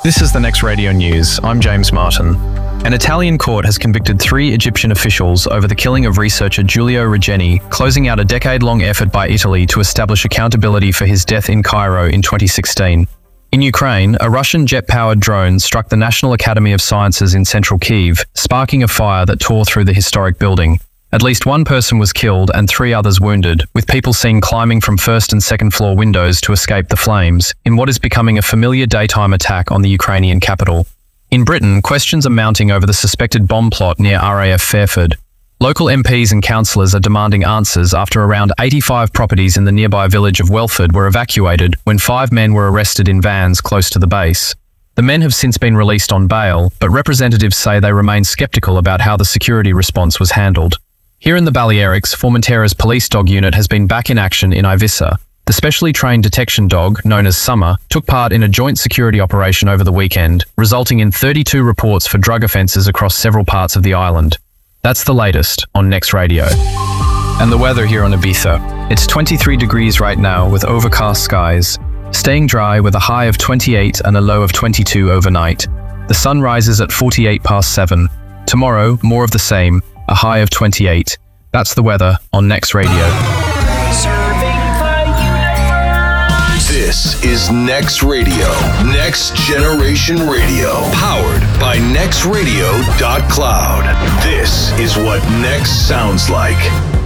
This is the Next Radio News. I'm James Martin. An Italian court has convicted 3 Egyptian officials over the killing of researcher Giulio Regeni, closing out a decade-long effort by Italy to establish accountability for his death in Cairo in 2016. In Ukraine, a Russian jet-powered drone struck the National Academy of Sciences in central Kyiv, sparking a fire that tore through the historic building. At least 1 person was killed and 3 others wounded, with people seen climbing from first and second floor windows to escape the flames, in what is becoming a familiar daytime attack on the Ukrainian capital. In Britain, questions are mounting over the suspected bomb plot near RAF Fairford. Local MPs and councillors are demanding answers after around 85 properties in the nearby village of Welford were evacuated when 5 men were arrested in vans close to the base. The men have since been released on bail, but representatives say they remain sceptical about how the security response was handled. Here in the Balearics, Formentera's police dog unit has been back in action in Ibiza. The specially trained detection dog, known as Summer, took part in a joint security operation over the weekend, resulting in 32 reports for drug offences across several parts of the island. That's the latest on Next Radio. And the weather here on Ibiza. It's 23 degrees right now with overcast skies, staying dry with a high of 28 and a low of 22 overnight. The sun rises at 7:48. Tomorrow, more of the same, a high of 28. That's the weather on Next Radio. This is Next Radio, Next Generation Radio, powered by nextradio.cloud. This is what Next sounds like.